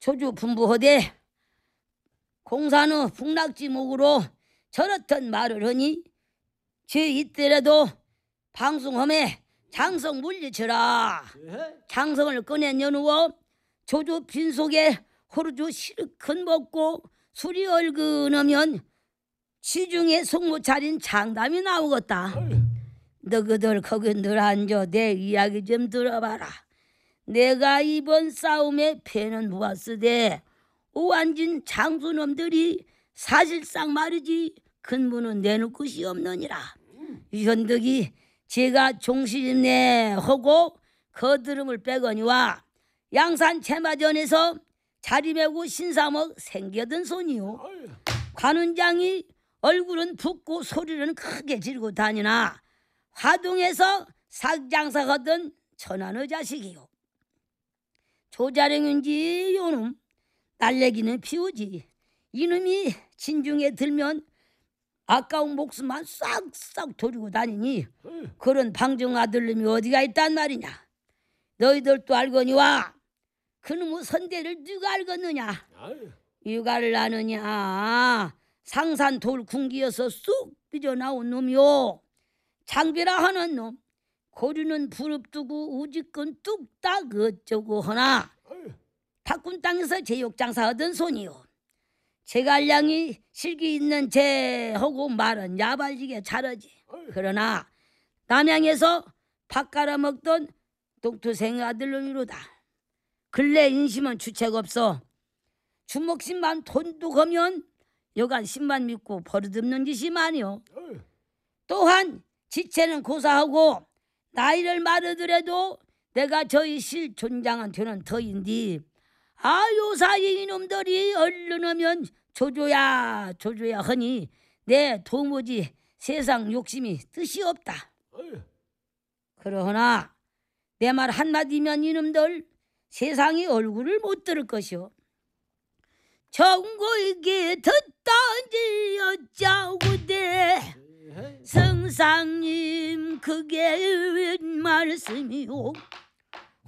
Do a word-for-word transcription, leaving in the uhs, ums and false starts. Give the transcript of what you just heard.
조주 분부하되 공사는 풍락지목으로 저렇던 말을 하니 제 이때라도 방송함에 장성 물리쳐라. 장성을 꺼낸 연후어 조주 빈속에 호루주 실컷 먹고 술이 얼근하면 시중에 속못 차린 장담이 나오겠다. 너희들 거기 늘 앉아 내 이야기 좀 들어봐라. 내가 이번 싸움에 패는 보았으되 오한진 장수놈들이 사실상 말이지 근무는 내놓을 것이 없느니라. 현덕이 제가 종신내 하고 거드름을 빼거니와 양산 채마전에서 자리매고 신사먹 생겨든 손이요. 관운장이 얼굴은 붓고 소리는 크게 지르고 다니나 화동에서 사장사하던 천안의 자식이요. 조자령인지 요놈 날래기는 피우지. 이놈이 진중에 들면 아까운 목숨만 싹싹 돌리고 다니니 그런 방정 아들놈이 어디가 있단 말이냐. 너희들도 알거니와 그놈의 선대를 누가 알겠느냐. 육아를 아느냐. 상산 돌 궁기여서 쑥 삐져나온 놈이요. 장비라 하는 놈 고리는 부릅뜨고 우지끈 뚝딱 어쩌고 하나 탁군 땅에서 제육장사하던 손이요. 제갈량이 실기 있는 제하고 말은 야발지게 잘하지. 그러나 남양에서 밥 깔아먹던 독투생 아들놈이로다. 근래 인심은 주책 없어. 주먹심만 돈독하면 여간 신만 믿고 버릇없는 짓이 많이요. 또한 지체는 고사하고 나이를 말하더라도 내가 저희 실 존장한테는 더인디 아 요사이 이놈들이 얼른 하면 조조야 조조야 하니 내 도무지 세상 욕심이 뜻이 없다. 그러나 내 말 한마디면 이놈들 세상이 얼굴을 못 들을 것이오. 정고에게 듣다지 어쩌고대 성상님 그게 웬 말씀이오.